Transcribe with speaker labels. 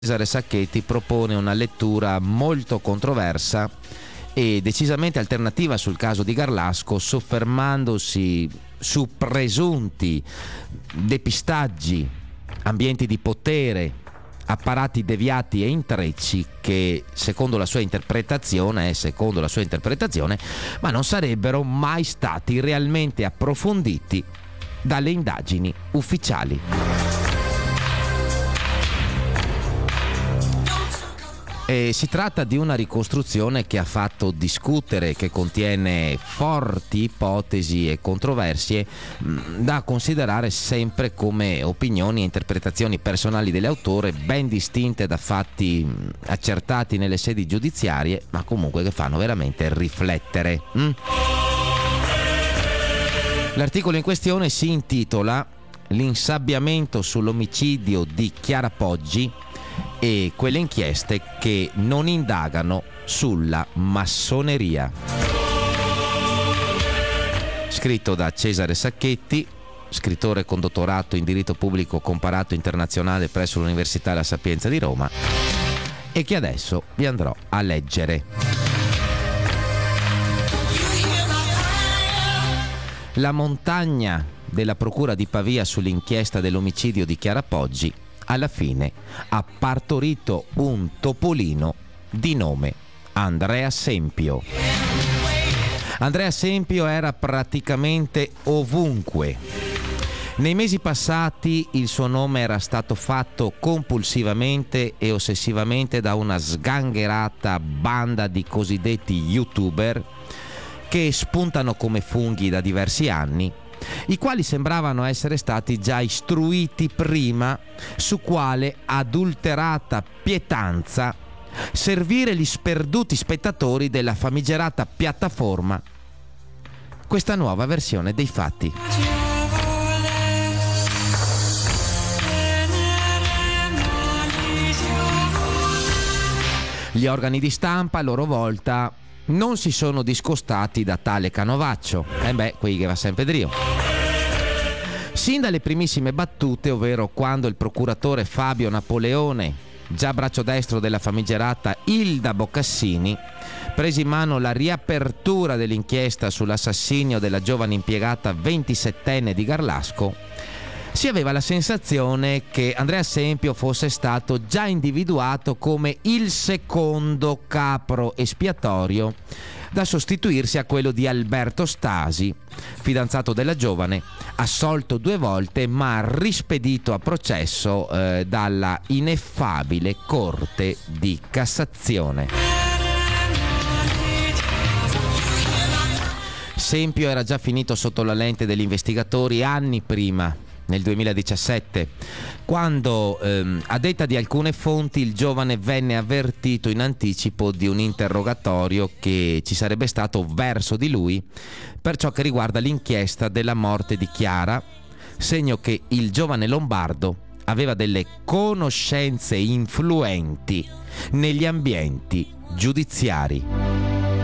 Speaker 1: Cesare Sacchetti propone una lettura molto controversa e decisamente alternativa sul caso di Garlasco, soffermandosi su presunti depistaggi, ambienti di potere, apparati deviati e intrecci che secondo la sua interpretazione, ma non sarebbero mai stati realmente approfonditi dalle indagini ufficiali. Si tratta di una ricostruzione che ha fatto discutere, che contiene forti ipotesi e controversie da considerare sempre come opinioni e interpretazioni personali dell'autore, ben distinte da fatti accertati nelle sedi giudiziarie, ma comunque che fanno veramente riflettere. L'articolo in questione si intitola "L'insabbiamento sull'omicidio di Chiara Poggi e quelle inchieste che non indagano sulla massoneria", scritto da Cesare Sacchetti, scrittore con dottorato in diritto pubblico comparato internazionale presso l'Università La Sapienza di Roma, e che adesso vi andrò a leggere. La montagna della Procura di Pavia sull'inchiesta dell'omicidio di Chiara Poggi alla fine ha partorito un topolino di nome Andrea Sempio. Andrea Sempio era praticamente ovunque. Nei mesi passati il suo nome era stato fatto compulsivamente e ossessivamente da una sgangherata banda di cosiddetti youtuber che spuntano come funghi da diversi anni, i quali sembravano essere stati già istruiti prima su quale adulterata pietanza servire gli sperduti spettatori della famigerata piattaforma questa nuova versione dei fatti. Gli organi di stampa a loro volta non si sono discostati da tale canovaccio. Qui che va sempre drio. Sin dalle primissime battute, ovvero quando il procuratore Fabio Napoleone, già braccio destro della famigerata Ilda Boccassini, prese in mano la riapertura dell'inchiesta sull'assassinio della giovane impiegata 27enne di Garlasco, si aveva la sensazione che Andrea Sempio fosse stato già individuato come il secondo capro espiatorio da sostituirsi a quello di Alberto Stasi, fidanzato della giovane, assolto 2 volte ma rispedito a processo dalla ineffabile Corte di Cassazione. Sempio era già finito sotto la lente degli investigatori anni prima, nel 2017, quando, a detta di alcune fonti, il giovane venne avvertito in anticipo di un interrogatorio che ci sarebbe stato verso di lui per ciò che riguarda l'inchiesta della morte di Chiara, segno che il giovane lombardo aveva delle conoscenze influenti negli ambienti giudiziari.